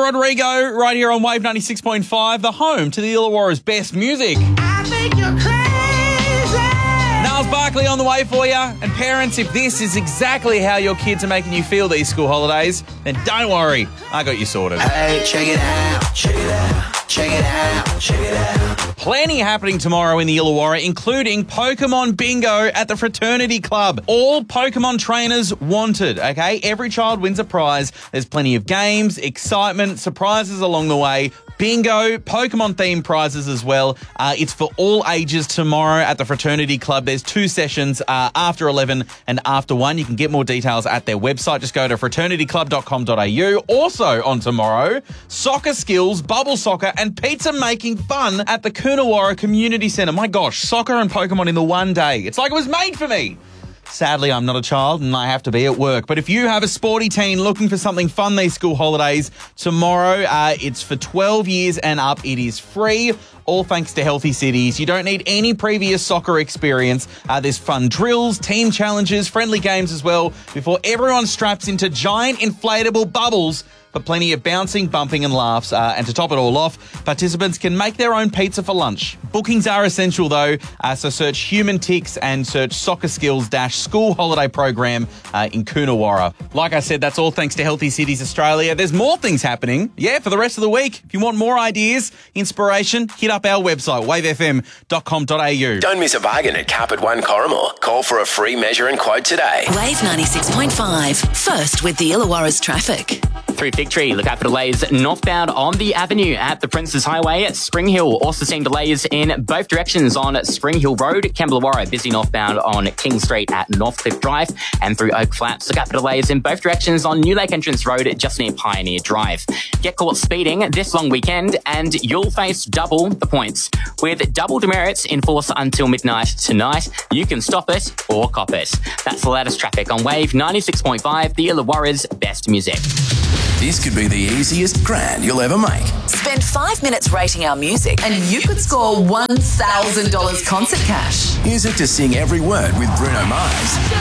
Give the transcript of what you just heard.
Rodrigo right here on Wave 96.5, the home to the Illawarra's best music. I think you're crazy. Niles Barkley on the way for you. And parents, if this is exactly how your kids are making you feel these school holidays, then don't worry, I got you sorted. Hey, check it out, check it out, check it out, check it out. Plenty happening tomorrow in the Illawarra, including Pokemon Bingo at the Fraternity Club. All Pokemon trainers wanted, okay? Every child wins a prize. There's plenty of games, excitement, surprises along the way. Bingo, Pokemon-themed prizes as well. It's for all ages tomorrow at the Fraternity Club. There's 2 sessions after 11 and after 1. You can get more details at their website. Just go to fraternityclub.com.au. Also on tomorrow, soccer skills, bubble soccer and pizza making fun at the Coonawarra Community Centre. My gosh, soccer and Pokemon in the one day. It's like it was made for me. Sadly, I'm not a child and I have to be at work. But if you have a sporty teen looking for something fun these school holidays, tomorrow it's for 12 years and up. It is free, all thanks to Healthy Cities. You don't need any previous soccer experience. There's fun drills, team challenges, friendly games as well before everyone straps into giant inflatable bubbles for plenty of bouncing, bumping and laughs. And to top it all off, participants can make their own pizza for lunch. Bookings are essential though, so search Human Ticks and search Soccer Skills School Holiday Program in Coonawarra. Like I said, that's all thanks to Healthy Cities Australia. There's more things happening, for the rest of the week. If you want more ideas, inspiration, hit up our website, wavefm.com.au. Don't miss a bargain at Carpet One Corrimal. Call for a free measure and quote today. Wave 96.5. First with the Illawarra's traffic. Through Victory, look out for delays northbound on the avenue at the Princes Highway at Spring Hill. Also seeing delays in both directions on Spring Hill Road, Kambulawarra, busy northbound on King Street at Northcliffe Drive and through Oak Flats. Look out for delays in both directions on New Lake Entrance Road just near Pioneer Drive. Get caught speeding this long weekend and you'll face double the points. With double demerits in force until midnight tonight, you can stop it or cop it. That's the latest traffic on Wave 96.5, the Illawarra's best music. This could be the easiest grand you'll ever make. Spend 5 minutes rating our music and you could score $1,000 concert cash. Use it to sing every word with Bruno Mars.